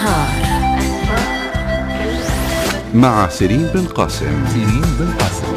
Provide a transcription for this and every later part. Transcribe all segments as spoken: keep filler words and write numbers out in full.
النهار مع سيرين بن قاسم. سيرين بن قاسم.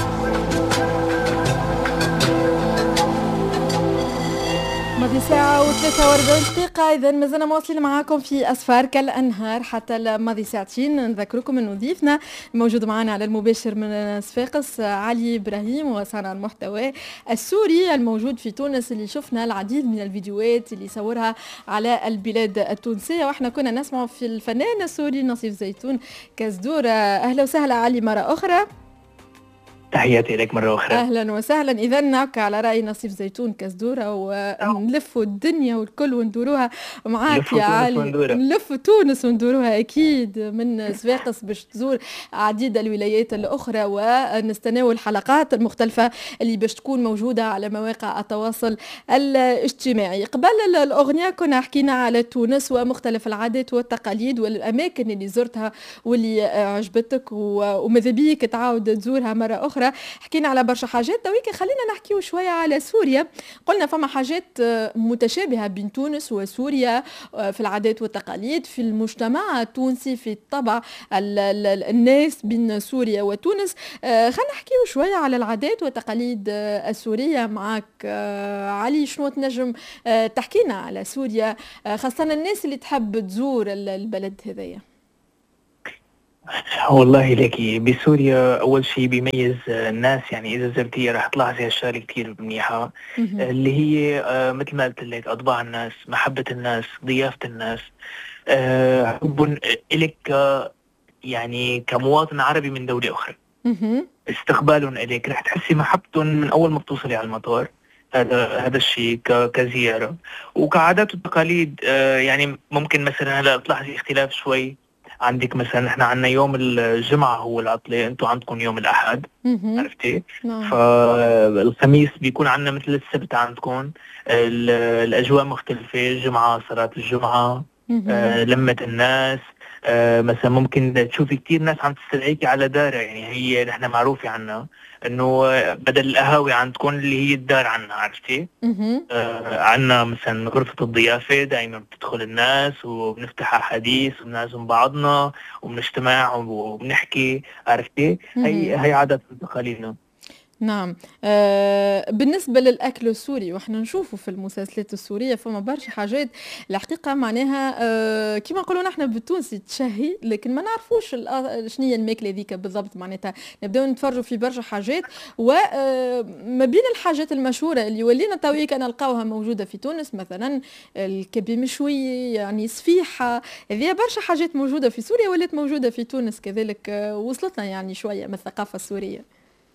ماضي ساعة وثلاثة وأربعين دقيقة. إذا مازلنا مواصلين معاكم في أسفار كالأنهار حتى ماضي ساعتين. نذكركم أنه ضيفنا موجود معنا على المباشر من صفاقس علي إبراهيم، وصانع المحتوى السوري الموجود في تونس، اللي شفنا العديد من الفيديوهات اللي صورها على البلاد التونسية. وإحنا كنا نسمع في الفنان السوري نصيف زيتون كزدورة. أهلا وسهلا علي مرة أخرى. تحياتي لك مرة أخرى. أهلا وسهلا. إذا نعك على رأي نصيف زيتون كزدورة ونلفوا الدنيا والكل وندوروها معاك يا علي. نلفوا تونس وندوروها أكيد من صفاقس باش تزور عديد الولايات الأخرى، ونستناو الحلقات المختلفة اللي باش تكون موجودة على مواقع التواصل الاجتماعي. قبل الأغنية كنا حكينا على تونس ومختلف العادات والتقاليد والأماكن اللي زرتها واللي عجبتك وماذا بيك تعاود تزورها مرة أخرى. حكينا على برشا حاجات. تويك خلينا نحكيو شوية على سوريا. قلنا فما حاجات متشابهة بين تونس وسوريا في العادات والتقاليد، في المجتمع التونسي، في الطبع الناس بين سوريا وتونس. خلينا نحكيو شوية على العادات والتقاليد السورية معك علي. شنو تنجم تحكينا على سوريا، خاصة الناس اللي تحب تزور البلد هذايا؟ والله لكي بسوريا أول شيء بيميز الناس، يعني إذا زرتيها راح تلاحظي هالشغلة كتير منيحة، اللي هي مثل ما قلت لك أطباع الناس، محبة الناس، ضيافة الناس، حبهم إلك يعني كمواطن عربي من دولة أخرى، استقبالهم إليك راح تحسي محبتهم من أول ما بتوصلي على المطار. هذا هذا الشيء كزيارة. وكعادات وتقاليد يعني ممكن مثلا هلا تلاحظي اختلاف شوي. عندك مثلا نحن عندنا يوم الجمعة هو العطلة، انتم عندكم يوم الأحد، عرفتي؟ نعم. فالخميس بيكون عندنا مثل السبت عندكم. الأجواء مختلفة، الجمعة صلاة الجمعة، آه لمة الناس. آه مثلا ممكن تشوفي كتير ناس عم تستدعيكي على دارة، يعني هي نحن معروفة عنا انه بدل القهاوي عندكم اللي هي الدار عنا، عرفتي؟ آه عنا مثلا غرفة الضيافة دائما بتدخل الناس وبنفتح حديث وبنعزم بعضنا وبنجتمع وبنحكي، عرفتي؟ هي هي عادات وتقاليدنا. نعم. آه بالنسبة للأكل السوري، وإحنا نشوفه في المسلسلات السورية فما برشا حاجات الحقيقة معناها آه كما نقولوا نحن بالتونسي تشهي، لكن ما نعرفوش شنو هي الماكلة ذيك بالضبط. معناتها نبداو نتفرجوا في برشا حاجات، وما بين الحاجات المشهورة اللي ولينا تويك نلقاوها موجودة في تونس مثلا الكبي مشوي، يعني صفيحة، هذه برشا حاجات موجودة في سوريا ولات موجودة في تونس كذلك. آه وصلتنا يعني شوية من الثقافة السورية.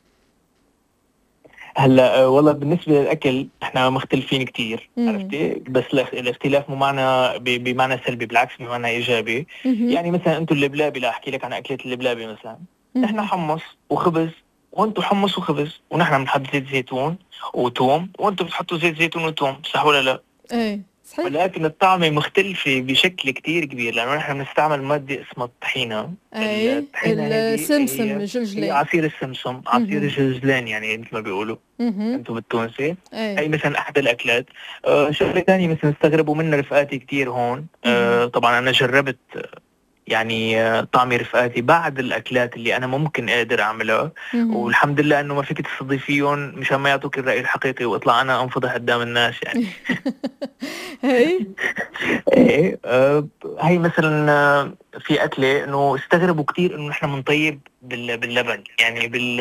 هلا والله بالنسبه للاكل احنا مختلفين كتير، عرفتي؟ بس الاختلاف مو معنى بمعنى سلبي، بالعكس بمعنى ايجابي. مم. يعني مثلا انتم اللبلابي، لا احكي لك عن اكله اللبلابي مثلا. مم. احنا حمص وخبز، وانتم حمص وخبز، ونحن بنحط زيت زيتون وتوم، وانتم بتحطوا زيت زيتون وتوم، صح ولا لا؟ ايه صحيح. ولكن الطعمة مختلفة بشكل كتير كبير، لأنه نحن بنستعمل مادة اسمها الطحينة. أي السمسم الجلجلان، هي عصير السمسم، عصير الجلجلان يعني مثل ما بيقولوا انتم بالتونسي. هي مثلا أحد الأكلات. آه شغلة ثانية مثلا استغربوا منها رفقاتي كتير هون. آه طبعا أنا جربت يعني طعمي رفقاتي بعد الأكلات اللي أنا ممكن أقدر أعملها، والحمد لله أنه ما فيك تستضيفيهم مشان ما يعطوك الرأي الحقيقي وإطلع أنا أنفضح قدام الناس يعني. هي إيه هي مثلا في أكلة إنه استغربوا كتير إنه نحن بنطيب باللبن، يعني بال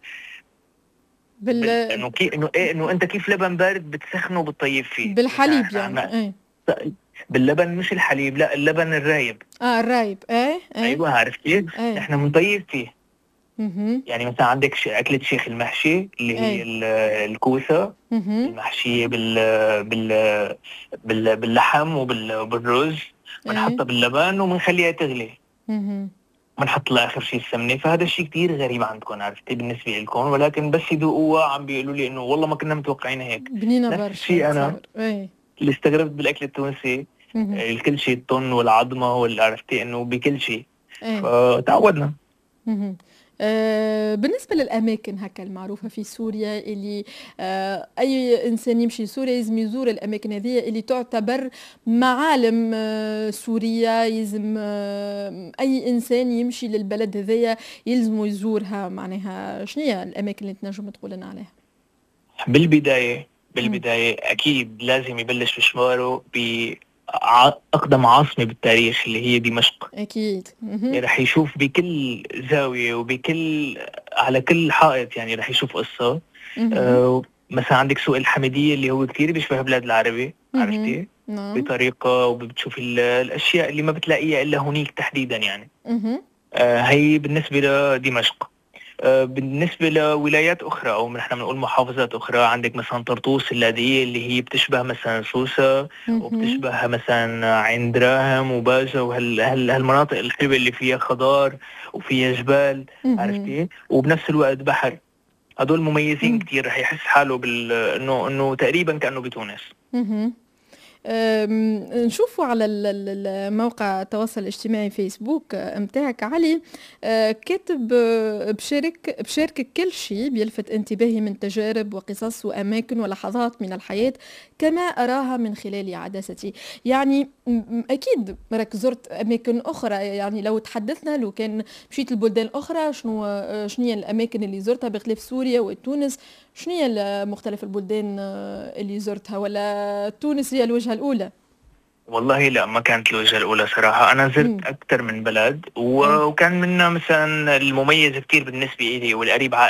بال إنه كي إنه إيه إنه أنت كيف لبن بارد بتسخنه وبتطيب فيه بالحليب يعني. ايه باللبن، مش الحليب، لا اللبن الرايب. اه الرايب. ايه ايه ايوه عارف كيف. ايه. احنا بنطيب فيه. مه. يعني مثلا عندك اكله شيخ المحشي اللي هي ايه؟ الكوسه المحشيه بال بال بال باللحم وبالرز، بنحطها ايه؟ باللبن وبنخليها تغلي، بنحط لها اخر شيء السمنه. فهذا الشيء كثير غريب عندكم، عرفتي، بالنسبه لكم، ولكن بس يذوقوها عم بيقولوا لي انه والله ما كنا متوقعين هيك. بنينه برشا. نفس الشيء انا ايه. اللي استغربت بالاكل التونسي، الكل شيء الطن والعظمه والعرفتي انه بكل شيء. ايه. فتعودنا. آه بالنسبة للأماكن هكا المعروفة في سوريا اللي آه أي إنسان يمشي لسوريا يلزم يزور الأماكن هذه اللي تعتبر معالم آه سوريا، يلزم آه أي إنسان يمشي للبلد هذيا يلزم يزورها. معناها شنو هي الأماكن اللي تنجم تقول لنا عليها؟ بالبداية بالبداية أكيد لازم يبلش مشواره بأقدم عاصمة بالتاريخ اللي هي دمشق. أكيد. يعني رح يشوف بكل زاوية وبكل على كل حائط، يعني رح يشوف قصة. آه مثلا عندك سوق الحميدية اللي هو كتير بيشبه بلاد العربي، عرفتي؟ بطريقة، وبتشوفي الأشياء اللي ما بتلاقيها إلا هونيك تحديدا يعني. آه هي بالنسبة لدمشق. بالنسبة لولايات أخرى أو نحن بنقول محافظات أخرى، عندك مثلا طرطوس اللاذقية اللي هي بتشبه مثلا سوسة، وبتشبه مثلا عين دراهم وباجة وهالمناطق الحلوة اللي فيها خضار وفيها جبال، عرفتي؟ وبنفس الوقت بحر. هدول مميزين كتير، رح يحس حاله بال إنه إنه تقريبا كأنه بتونس. نشوفوا على الموقع التواصل الاجتماعي فيسبوك متاعك علي كاتب بشارك بشارك كل شيء بيلفت انتباهي من تجارب وقصص وأماكن ولحظات من الحياة كما أراها من خلال عدستي. يعني أكيد راك زرت أماكن أخرى، يعني لو تحدثنا لو كان مشيت البلدان الأخرى شنو شنو هي الأماكن اللي زرتها بخلاف سوريا وتونس؟ شنو هي مختلف البلدان اللي زرتها، ولا تونس هي الوجهة الأولى؟ والله لا، ما كانت الوجهة الأولى صراحة. أنا زرت أكثر من بلد، وكان منها مثلا المميز كتير بالنسبة إلي والقريب